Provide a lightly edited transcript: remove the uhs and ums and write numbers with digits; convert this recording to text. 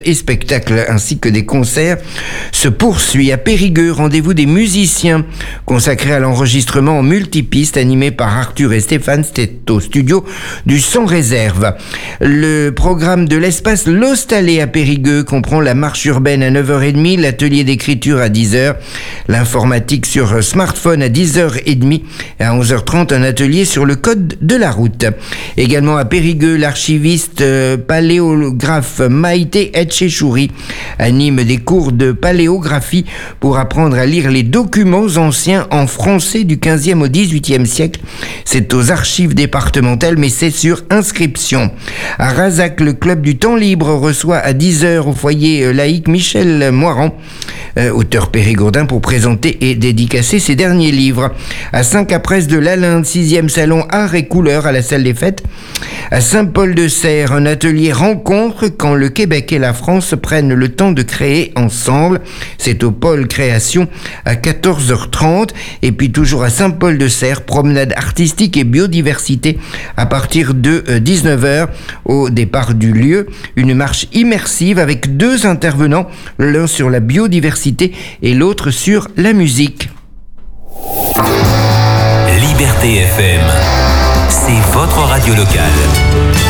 Et spectacles ainsi que des concerts se poursuit à Périgueux. Rendez-vous des musiciens consacrés à l'enregistrement en multipiste animé par Arthur et Stéphane. C'était au studio du Sans Réserve. Le programme de l'espace L'Hostalé à Périgueux comprend la marche urbaine à 9h30, l'atelier d'écriture à 10h, l'informatique sur smartphone à 10h30 et à 11h30 un atelier sur le code de la route. Également à Périgueux, l'archiviste paléographe Maïté Etchechouri anime des cours de paléographie pour apprendre à lire les documents anciens en français du 15e au 18e siècle. C'est aux archives départementales, mais c'est sur inscription. À Razac, le club du temps libre reçoit à 10h au foyer laïque Michel Moirand, auteur périgourdin, pour présenter et dédicacer ses derniers livres. À Saint-Capresse de l'Alinde, 6e salon Art et Couleurs à la salle des fêtes. À Saint-Paul-de-Serre, un atelier rencontre quand le Québec et la France prennent le temps de créer ensemble. C'est au pôle création à 14h30. Et puis toujours à Saint-Paul-de-Serre, promenade artistique et biodiversité à partir de 19h au départ du lieu. Une marche immersive avec 2 intervenants, l'un sur la biodiversité et l'autre sur la musique. Liberté FM, c'est votre radio locale.